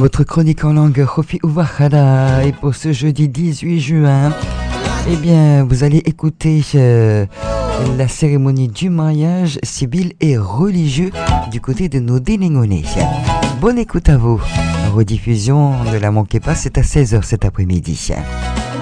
Votre chronique en langue Khofi Ouahada. Et pour ce jeudi 18 juin, eh bien, vous allez écouter la cérémonie du mariage civil et religieux du côté de nos Déningonnais. Bonne écoute à vous. Rediffusion, ne la manquez pas, c'est à 16h cet après-midi.